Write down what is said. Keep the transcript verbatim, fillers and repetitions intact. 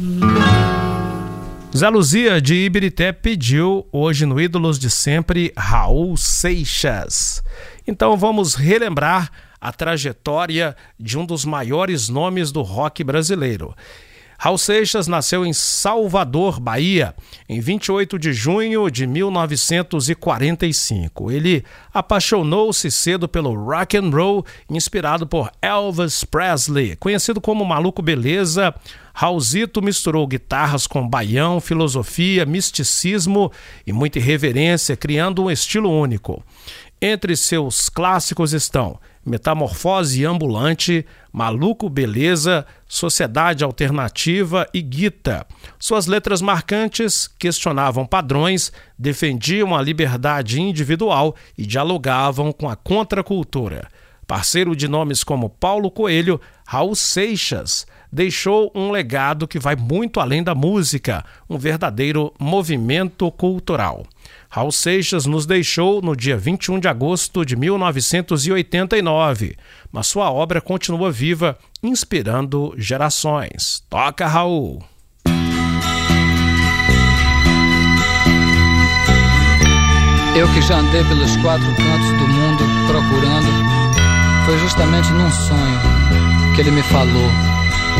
Zé Luzia de Ibirité pediu hoje no Ídolos de Sempre Raul Seixas. Então vamos relembrar a trajetória de um dos maiores nomes do rock brasileiro. Raul Seixas nasceu em Salvador, Bahia, em vinte e oito de junho de mil novecentos e quarenta e cinco. Ele apaixonou-se cedo pelo rock and roll, inspirado por Elvis Presley. Conhecido como Maluco Beleza, Raulzito misturou guitarras com baião, filosofia, misticismo e muita irreverência, criando um estilo único. Entre seus clássicos estão Metamorfose Ambulante, Maluco Beleza, Sociedade Alternativa e Guita. Suas letras marcantes questionavam padrões, defendiam a liberdade individual e dialogavam com a contracultura. Parceiro de nomes como Paulo Coelho, Raul Seixas deixou um legado que vai muito além da música, um verdadeiro movimento cultural. Raul Seixas nos deixou no dia vinte e um de agosto de mil novecentos e oitenta e nove, mas sua obra continua viva, inspirando gerações. Toca, Raul! Eu que já andei pelos quatro cantos do mundo procurando, foi justamente num sonho que ele me falou.